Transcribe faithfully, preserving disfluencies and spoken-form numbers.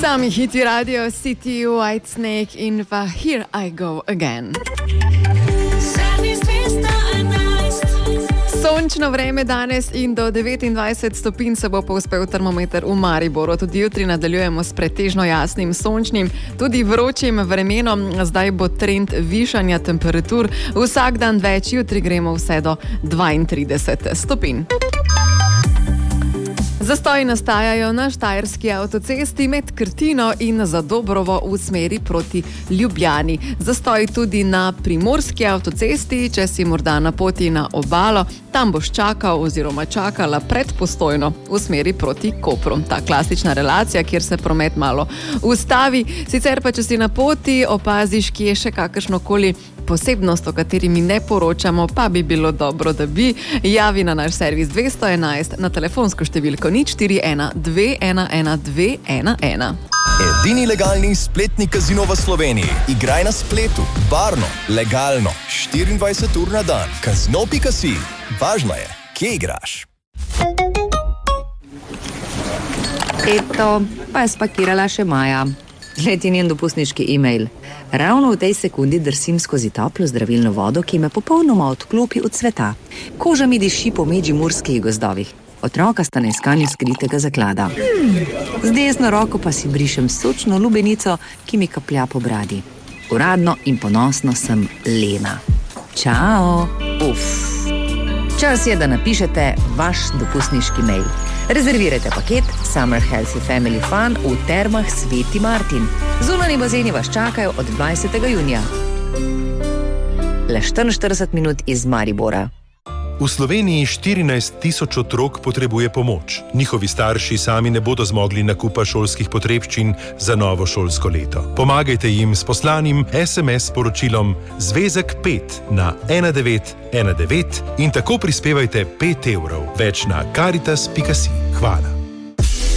Sami hiti Radio City, Whitesnake in pa Here I Go Again. Sončno vreme danes in do devetindvajset stopinj se bo povzpel termometer v Mariboru. Tudi jutri nadaljujemo s pretežno jasnim, sončnim, tudi vročim vremenom. Zdaj bo trend višanja temperatur. Vsak dan več, jutri gremo vse do dvaintrideset stopinj. Zastoji nastajajo na štajerski avtocesti med Krtino in Zadobrovo v smeri proti Ljubljani. Zastoji tudi na primorski avtocesti, če si morda na poti na obalo, tam boš čakal oziroma čakala pred Postojno v smeri proti Kopru. Ta klasična relacija, kjer se promet malo ustavi. Sicer pa, če si na poti, opaziš, kje je še kakršnokoli posebnost, o kateri mi ne poročamo, pa bi bilo dobro, da bi. Javi na naš servis dvesto enajst na telefonsko številko nič štiri ena dve ena ena dve ena ena. Edini legalni spletni kazino v Sloveniji. Igraj na spletu, varno, legalno, štiriindvajset ur na dan. Kazino pika si. Važno je, kje igraš. Eto, pa je spakirala še Maja. Gled je njen dopustniški e-mail. Ravno v tej sekundi drsim skozi toplo zdravilno vodo, ki me popolnoma odklopi od sveta. Koža mi diši po medžimurskih gozdovih. Otroka sta na iskanju skritega zaklada. Z desno roko pa si brišem sočno lubenico, ki mi kaplja po bradi. Uradno in ponosno sem Lena. Čao! Uf! Čas je, da napišete vaš dopustniški mail. Rezervirajte paket Summer Healthy Family Fun v Termah Sveti Martin. Zunanji bazeni vas čakajo od dvajsetega junija. Le štiriinštirideset minut iz Maribora. V Sloveniji štirinajst tisoč otrok potrebuje pomoč. Njihovi starši sami ne bodo zmogli nakupa šolskih potrebščin za novo šolsko leto. Pomagajte jim s poslanim es em es sporočilom Zvezek pet na ena devet ena devet in tako prispevajte pet evrov. Več na karitas pika si. Hvala.